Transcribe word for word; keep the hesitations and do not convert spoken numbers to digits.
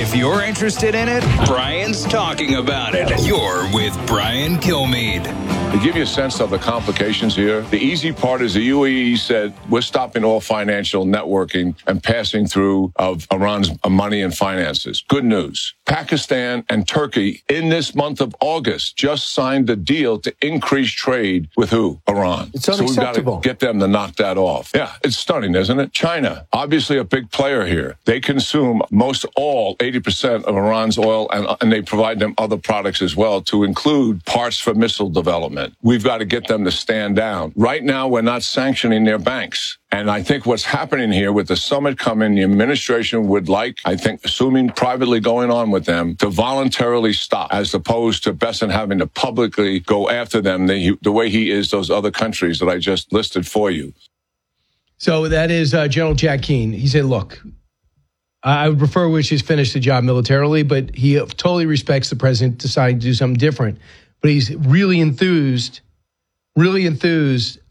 If you're interested in it, Brian's talking about it. You're with Brian Kilmeade. To give you a sense of the complications here, the easy part is the U A E said we're stopping all financial networking and passing through of Iran's money and finances. Good news. Pakistan and Turkey in this month of August just signed a deal to increase trade with who? Iran. It's unacceptable. So we've got to get them to knock that off. Yeah, it's stunning, isn't it? China, obviously a big player here. They consume most all eighty percent of Iran's oil, and, and they provide them other products as well, to include parts for missile development. We've got to get them to stand down. Right now, we're not sanctioning their banks. And I think what's happening here with the summit coming, the administration would like, I think, assuming privately going on with them, to voluntarily stop, as opposed to Bessent having to publicly go after them the, the way he is those other countries that I just listed for you. So that is uh, General Jack Keane. He said, look, I would prefer we just finish the job militarily, but he totally respects the president deciding to do something different. But he's really enthused, really enthused